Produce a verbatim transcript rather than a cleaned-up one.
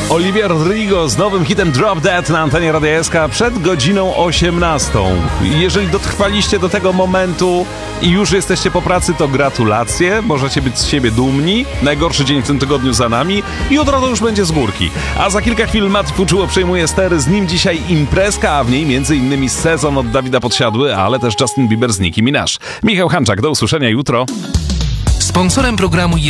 Olivia Rodrigo z nowym hitem Drop Dead na antenie Radia S K przed godziną osiemnastą. Jeżeli dotrwaliście do tego momentu i już jesteście po pracy, to gratulacje, możecie być z siebie dumni. Najgorszy dzień w tym tygodniu za nami. Jutro to już będzie z górki. A za kilka chwil Mati Fuczuło przejmuje stery, z nim dzisiaj imprezka, a w niej między innymi sezon od Dawida Podsiadły, ale też Justin Bieber z Nicki Minaj. Michał Hanczak, do usłyszenia jutro. Sponsorem programu